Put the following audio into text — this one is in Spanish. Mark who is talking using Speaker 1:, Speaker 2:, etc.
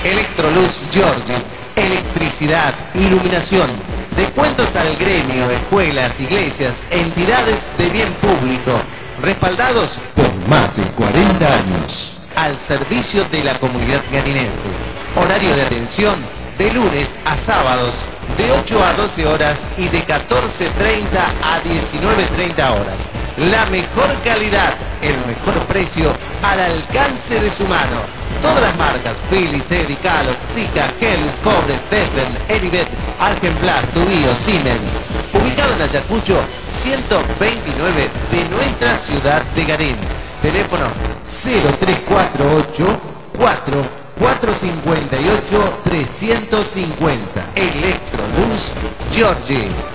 Speaker 1: Electroluz Giorgi, electricidad, iluminación, descuentos al gremio, escuelas, iglesias, entidades de bien público, respaldados
Speaker 2: por más de 40 años.
Speaker 1: al servicio de la comunidad garinense. Horario de atención de lunes a sábados de 8 a 12 horas y de 14:30 a 19:30 horas. La mejor calidad, el mejor precio al alcance de su mano. Todas las marcas, Philips, Eddy, Calor, Zika, Hel, Cobre, Bethlen, Eribet, Argenplat, Tubío, Siemens. Ubicado en Ayacucho 129 de nuestra ciudad de Garín. Teléfono 0348 458 350. Electroluz Giorgi.